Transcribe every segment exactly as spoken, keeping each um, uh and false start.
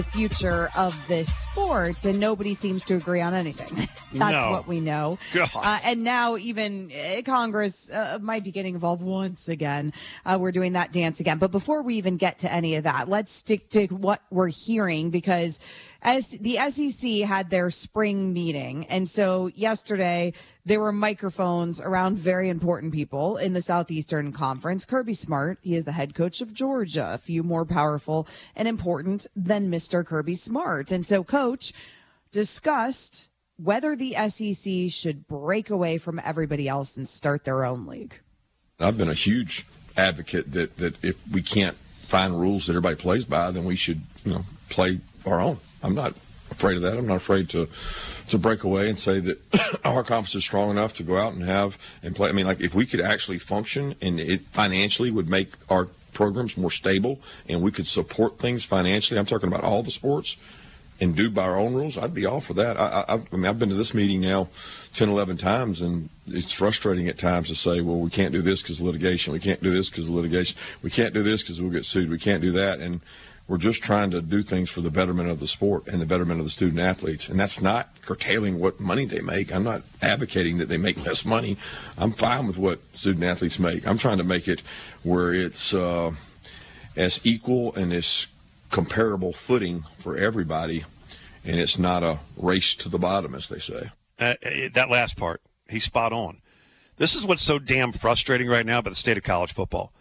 future of this sport, and nobody seems to agree on anything. That's no. what we know. Uh, and now even uh, Congress uh, might be getting involved once again. Uh, we're doing that dance again. But before we even get to any of that, let's stick to what we're hearing, because as the S E C had their spring meeting, and so yesterday there were microphones around very important people in the Southeastern Conference. Kirby Smart, he is the head coach of Georgia, a few more powerful and important than Mister Kirby Smart. And so Coach discussed whether the S E C should break away from everybody else and start their own league. I've been a huge advocate that, that if we can't find rules that everybody plays by, then we should, you know, play our own. I'm not afraid of that. I'm not afraid to to break away and say that our conference is strong enough to go out and have and play. I mean, like, if we could actually function and it financially would make our programs more stable and we could support things financially, I'm talking about all the sports, and do by our own rules, I'd be all for that. I, I, I mean, I've been to this meeting now ten, eleven times, and it's frustrating at times to say, well, we can't do this because of litigation. We can't do this because of litigation. We can't do this because we'll get sued. We can't do that. And we're just trying to do things for the betterment of the sport and the betterment of the student athletes. And that's not curtailing what money they make. I'm not advocating that they make less money. I'm fine with what student athletes make. I'm trying to make it where it's uh, as equal and as comparable footing for everybody, and it's not a race to the bottom, as they say. Uh, that last part, he's spot on. This is what's so damn frustrating right now about the state of college football.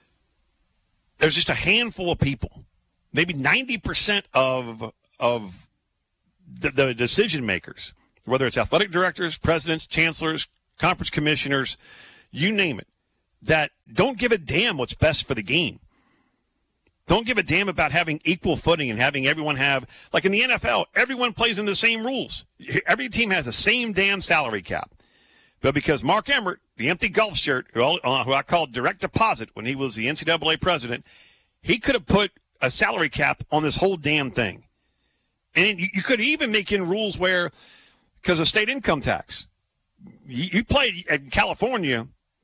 There's just a handful of people, maybe ninety percent of of the, the decision makers, whether it's athletic directors, presidents, chancellors, conference commissioners, you name it, that don't give a damn what's best for the game. Don't give a damn about having equal footing and having everyone have, like in the N F L, everyone plays in the same rules. Every team has the same damn salary cap. But because Mark Emmert, the empty golf shirt, who, uh, who I called direct deposit when he was the N C double A president, he could have put a salary cap on this whole damn thing. And you, you could even make in rules where, because of state income tax, you, you play in California,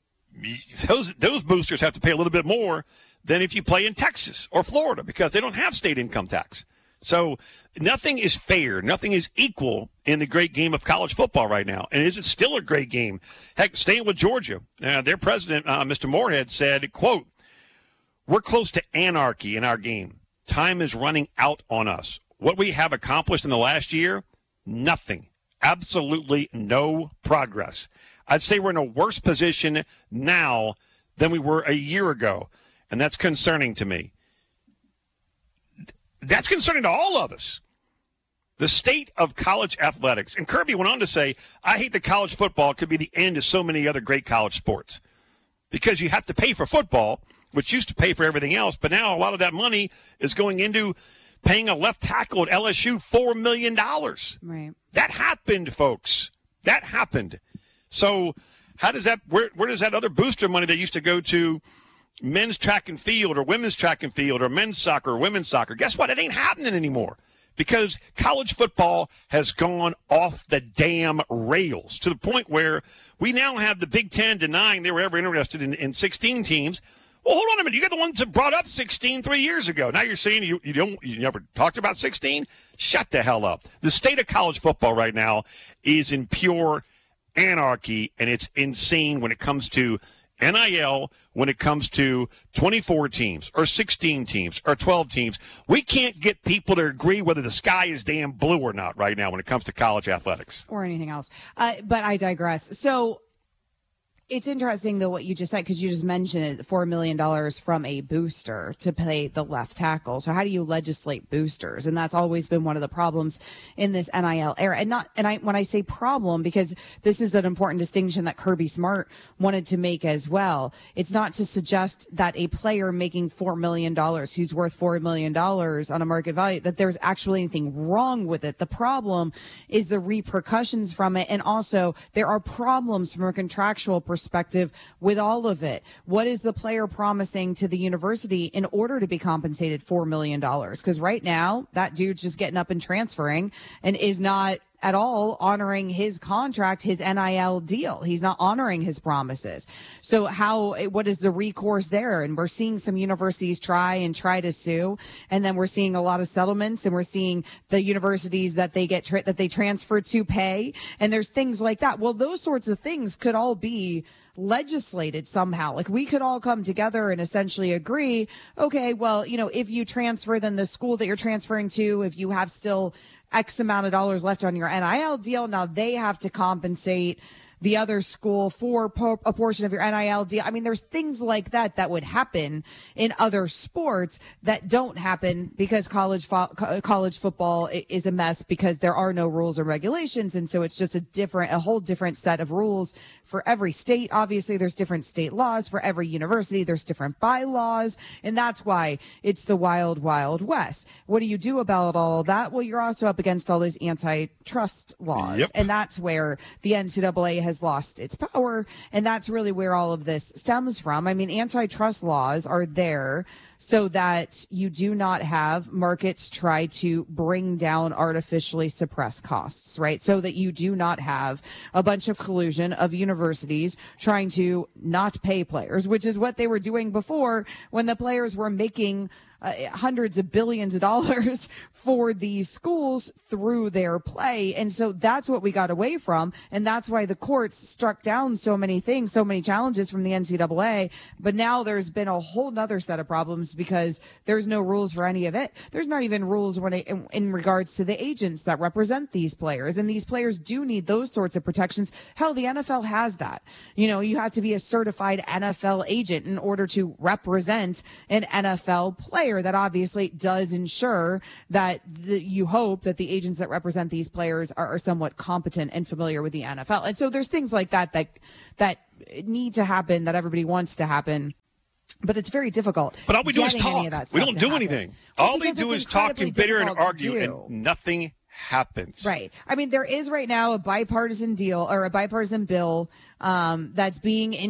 those, those boosters have to pay a little bit more than if you play in Texas or Florida, because they don't have state income tax. So nothing is fair. Nothing is equal in the great game of college football right now. And is it still a great game? Heck, staying with Georgia, uh, their president, uh, Mister Moorhead, said, quote, "We're close to anarchy in our game. Time is running out on us. What we have accomplished in the last year, nothing. Absolutely no progress. I'd say we're in a worse position now than we were a year ago. And that's concerning to me." That's concerning to all of us. The state of college athletics. And Kirby went on to say, I hate that college football could be the end of so many other great college sports. Because you have to pay for football, which used to pay for everything else, but now a lot of that money is going into paying a left tackle at L S U four million dollars. Right. That happened, folks. That happened. So how does that, where, where does that other booster money that used to go to men's track and field or women's track and field or men's soccer or women's soccer? Guess what? It ain't happening anymore because college football has gone off the damn rails to the point where we now have the Big Ten denying they were ever interested in, in sixteen teams. Well, hold on a minute. You got the ones that brought up sixteen three years ago. Now you're saying you, you don't, you never talked about sixteen? Shut the hell up. The state of college football right now is in pure anarchy, and it's insane when it comes to N I L, when it comes to twenty-four teams or sixteen teams or twelve teams. We can't get people to agree whether the sky is damn blue or not right now when it comes to college athletics. Or anything else. Uh, but I digress. So it's interesting, though, what you just said, because you just mentioned it, four million dollars from a booster to pay the left tackle. So how do you legislate boosters? And that's always been one of the problems in this N I L era. And not, and I, when I say problem, because this is an important distinction that Kirby Smart wanted to make as well. It's not to suggest that a player making four million dollars, who's worth four million dollars on a market value, that there's actually anything wrong with it. The problem is the repercussions from it. And also there are problems from a contractual perspective perspective with all of it. What is the player promising to the university in order to be compensated four million dollars? Because right now, that dude's just getting up and transferring and is not at all honoring his contract, his N I L deal. He's not honoring his promises. So how, what is the recourse there? And we're seeing some universities try and try to sue. And then we're seeing a lot of settlements, and we're seeing the universities that they get, tra- that they transfer to pay. And there's things like that. Well, those sorts of things could all be legislated somehow. Like, we could all come together and essentially agree, okay, well, you know, if you transfer, then the school that you're transferring to, if you have still X amount of dollars left on your N I L deal, now they have to compensate the other school for po- a portion of your N I L deal. I mean, there's things like that that would happen in other sports that don't happen because college fo- co- college football is a mess because there are no rules or regulations. And so it's just a different, a whole different set of rules for every state. Obviously, there's different state laws for every university. There's different bylaws. And that's why it's the wild, wild west. What do you do about all of that? Well, you're also up against all these antitrust laws. Yep. And that's where the N C double A has lost its power. And that's really where all of this stems from. I mean, antitrust laws are there so that you do not have markets try to bring down artificially suppressed costs, right? So that you do not have a bunch of collusion of universities trying to not pay players, which is what they were doing before when the players were making Uh, hundreds of billions of dollars for these schools through their play. And so that's what we got away from. And that's why the courts struck down so many things, so many challenges from the N C double A. But now there's been a whole nother set of problems because there's no rules for any of it. There's not even rules when it, in, in regards to the agents that represent these players. And these players do need those sorts of protections. Hell, the N F L has that. You know, you have to be a certified N F L agent in order to represent an N F L player. That obviously does ensure that the, you hope that the agents that represent these players are, are somewhat competent and familiar with the N F L. And so there's things like that that that need to happen, that everybody wants to happen. But it's very difficult. But all we do is getting any talk. of that We stuff don't to do happen. anything. Well, all we because do it's is talk incredibly and bitter and difficult to argue, do. and nothing happens. Right. I mean, there is right now a bipartisan deal or a bipartisan bill um, that's being